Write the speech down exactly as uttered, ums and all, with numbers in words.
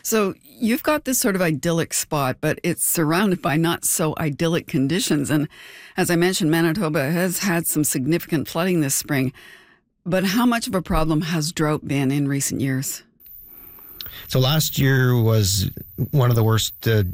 So you've got this sort of idyllic spot, but it's surrounded by not so idyllic conditions. And as I mentioned, Manitoba has had some significant flooding this spring. But how much of a problem has drought been in recent years? So last year was one of the worst uh,